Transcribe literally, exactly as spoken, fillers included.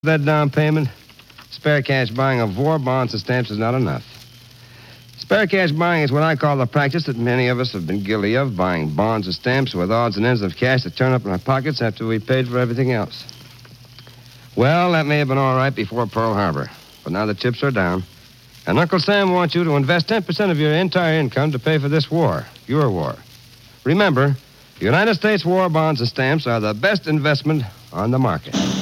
That down payment, spare cash buying of war bonds and stamps is not enough. Spare cash buying is what I call the practice that many of us have been guilty of, buying bonds and stamps with odds and ends of cash that turn up in our pockets after we paid for everything else. Well, that may have been all right before Pearl Harbor, but now the chips are down, and Uncle Sam wants you to invest ten percent of your entire income to pay for this war, your war. Remember, United States war bonds and stamps are the best investment on the market.